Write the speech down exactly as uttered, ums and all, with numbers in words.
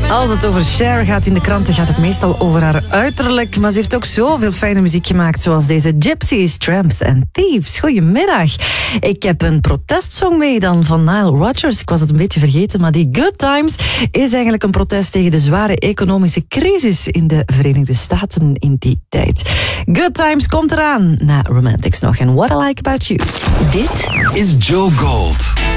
Als het over Cher gaat in de kranten, gaat het meestal over haar uiterlijk. Maar ze heeft ook zoveel fijne muziek gemaakt, zoals deze Gypsies, Tramps en Thieves. Goedemiddag. Ik heb een protestsong mee dan van Nile Rodgers. Ik was het een beetje vergeten, maar die Good Times is eigenlijk een protest tegen de zware economische crisis in de Verenigde Staten in die tijd. Good Times komt eraan na Romantics nog. En What I Like About You. Dit is Joe Gold.